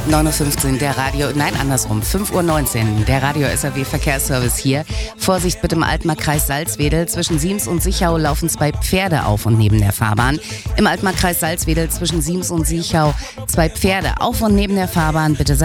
9:15 Uhr, der Radio, nein, andersrum, 5:19 Uhr, der Radio-SAW-Verkehrsservice hier. Vorsicht bitte im Altmarkkreis Salzwedel. Zwischen Siems und Sichau laufen 2 Pferde auf und neben der Fahrbahn. Im Altmarkkreis Salzwedel zwischen Siems und Sichau 2 Pferde auf und neben der Fahrbahn. Bitte